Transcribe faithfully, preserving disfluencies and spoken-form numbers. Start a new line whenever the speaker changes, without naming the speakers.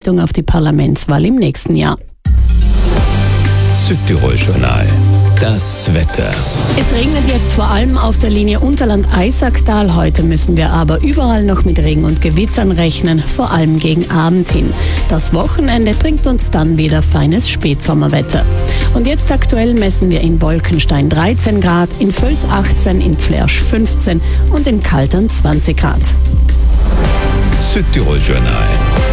Vorbereitung auf die Parlamentswahl im nächsten Jahr.
Südtirol-Journal. Das Wetter.
Es regnet jetzt vor allem auf der Linie Unterland-Eisacktal. Heute müssen wir aber überall noch mit Regen und Gewittern rechnen, vor allem gegen Abend hin. Das Wochenende bringt uns dann wieder feines Spätsommerwetter. Und jetzt aktuell messen wir in Wolkenstein dreizehn Grad, in Völs achtzehn, in Pflersch fünfzehn und in Kaltern zwanzig Grad.
Südtirol-Journal.